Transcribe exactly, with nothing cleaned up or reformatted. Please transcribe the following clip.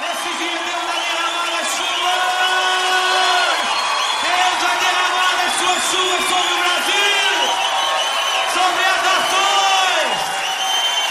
Esse dia Deus vai derramar as chuvas! Deus vai derramar as suas chuvas sobre